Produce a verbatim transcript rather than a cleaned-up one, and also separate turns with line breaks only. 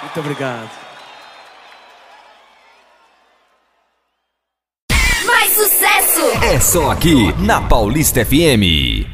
Muito obrigado.
Mais sucesso!
É só aqui na Paulista F M.